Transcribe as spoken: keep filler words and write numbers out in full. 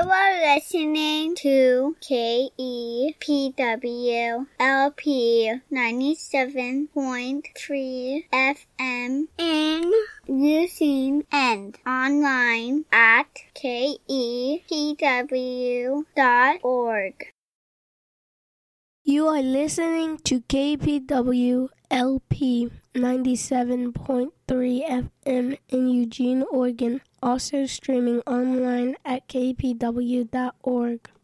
are listening to K E P W L P ninety-seven point three F M in Eugene and online at K E P W dot org. You are listening to K P W L P ninety-seven point three F M in Eugene, Oregon, also streaming online at K P W dot org.